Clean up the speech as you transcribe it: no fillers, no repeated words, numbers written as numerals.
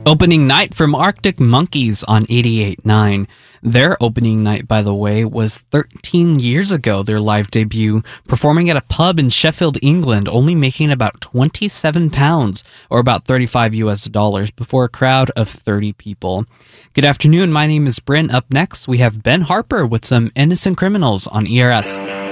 Opening night from Arctic Monkeys on 88.9. Their opening night, by the way, was 13 years ago, their live debut, performing at a pub in Sheffield, England, only making about £27, or about $35 before a crowd of 30 people. Good afternoon, my name is Bryn. Up next, we have Ben Harper with some Innocent Criminals on ERS.